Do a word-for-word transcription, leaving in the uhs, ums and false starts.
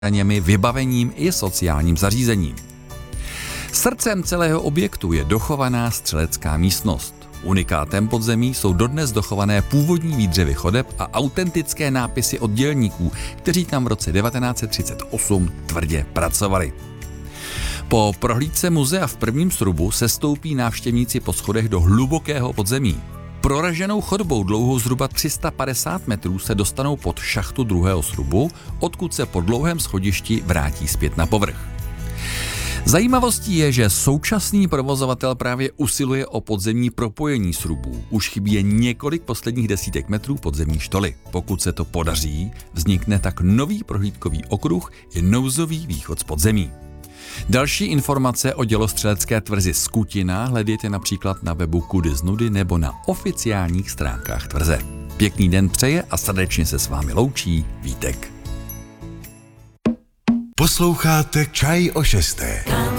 zbraněmi, vybavením i sociálním zařízením. Srdcem celého objektu je dochovaná střelecká místnost. Unikátem podzemí jsou dodnes dochované původní výdřevy chodeb a autentické nápisy od dělníků, kteří tam v roce devatenáct set třicet osm tvrdě pracovali. Po prohlídce muzea v prvním srubu sestoupí návštěvníci po schodech do hlubokého podzemí. Proraženou chodbou dlouhou zhruba tři sta padesát metrů se dostanou pod šachtu druhého srubu, odkud se po dlouhém schodišti vrátí zpět na povrch. Zajímavostí je, že současný provozovatel právě usiluje o podzemní propojení srubů. Už chybí jen několik posledních desítek metrů podzemní štoly. Pokud se to podaří, vznikne tak nový prohlídkový okruh i nouzový východ z podzemí. Další informace o dělostřelecké tvrzi Skutina hledejte například na webu Kudy z nudy nebo na oficiálních stránkách tvrze. Pěkný den přeje a srdečně se s vámi loučí Vítek. Posloucháte Čaj o šesté.